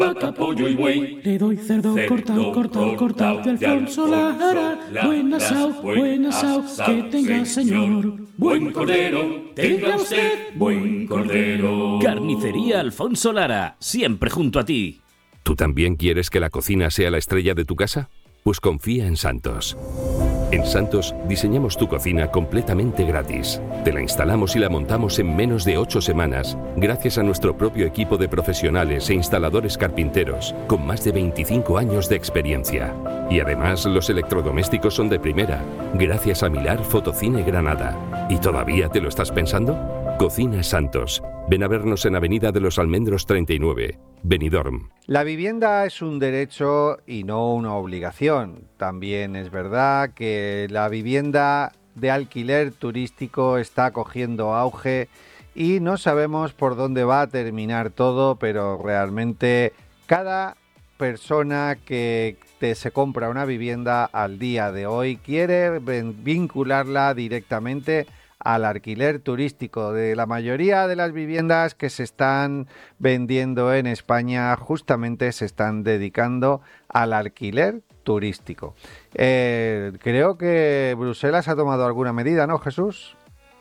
vaca, pollo y buey. Le doy cerdo cortado de Alfonso Lara. Buen asao, que tenga señor. Buen cordero, tenga usted buen cordero. Carnicería Alfonso Lara, siempre junto a ti. ¿Tú también quieres que la cocina sea la estrella de tu casa? Pues confía en Santos. En Santos diseñamos tu cocina completamente gratis. Te la instalamos y la montamos en menos de 8 semanas, gracias a nuestro propio equipo de profesionales e instaladores carpinteros, con más de 25 años de experiencia. Y además los electrodomésticos son de primera, gracias a Milar Fotocine Granada. ¿Y todavía te lo estás pensando? Cocina Santos. Ven a vernos en Avenida de los Almendros 39, Benidorm. La vivienda es un derecho y no una obligación. También es verdad que la vivienda de alquiler turístico está cogiendo auge y no sabemos por dónde va a terminar todo, pero realmente cada persona que se compra una vivienda al día de hoy quiere vincularla directamente al alquiler turístico. De la mayoría de las viviendas que se están vendiendo en España justamente se están dedicando al alquiler turístico. Creo que Bruselas ha tomado alguna medida, ¿no, Jesús?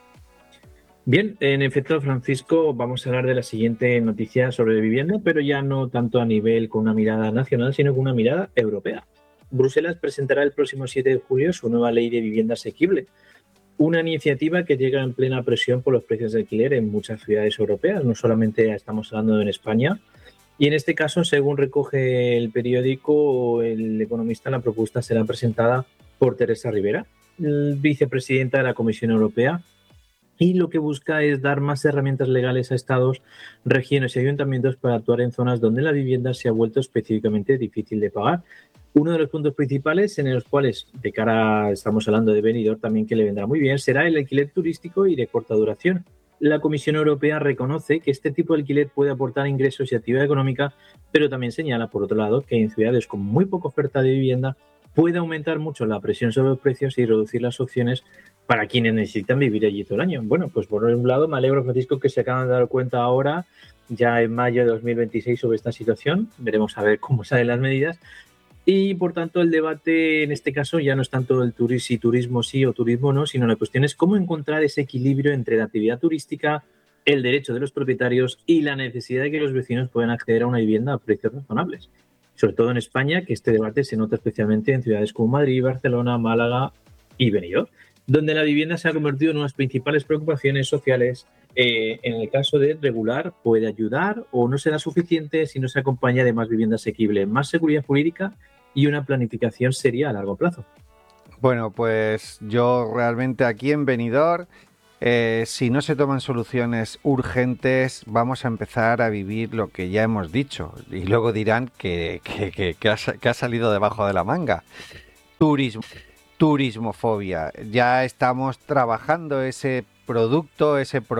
Bien, en efecto, Francisco, vamos a hablar de la siguiente noticia sobre vivienda, pero ya no tanto a nivel con una mirada nacional, sino con una mirada europea. Bruselas presentará el próximo 7 de julio su nueva ley de vivienda asequible, una iniciativa que llega en plena presión por los precios de alquiler en muchas ciudades europeas, no solamente estamos hablando en España. Y en este caso, según recoge el periódico El Economista, la propuesta será presentada por Teresa Ribera, vicepresidenta de la Comisión Europea, y lo que busca es dar más herramientas legales a estados, regiones y ayuntamientos para actuar en zonas donde la vivienda se ha vuelto específicamente difícil de pagar. Uno de los puntos principales en los cuales, de cara, estamos hablando de Benidorm también, que le vendrá muy bien, será el alquiler turístico y de corta duración. La Comisión Europea reconoce que este tipo de alquiler puede aportar ingresos y actividad económica, pero también señala, por otro lado, que en ciudades con muy poca oferta de vivienda puede aumentar mucho la presión sobre los precios y reducir las opciones para quienes necesitan vivir allí todo el año. Bueno, pues por un lado me alegro, Francisco, que se acaban de dar cuenta ahora, ya en mayo de 2026, sobre esta situación. Veremos a ver cómo salen las medidas. Y, por tanto, el debate en este caso ya no es tanto el si turismo sí o turismo no, sino la cuestión es cómo encontrar ese equilibrio entre la actividad turística, el derecho de los propietarios y la necesidad de que los vecinos puedan acceder a una vivienda a precios razonables. Sobre todo en España, que este debate se nota especialmente en ciudades como Madrid, Barcelona, Málaga y Benidorm, donde la vivienda se ha convertido en una de las principales preocupaciones sociales. En el caso de regular, puede ayudar o no será suficiente si no se acompaña de más vivienda asequible, más seguridad jurídica y una planificación seria a largo plazo. Bueno, pues yo realmente aquí en Benidorm, si no se toman soluciones urgentes, vamos a empezar a vivir lo que ya hemos dicho. Y luego dirán que ha salido debajo de la manga. Turismofobia. Ya estamos trabajando ese producto, ese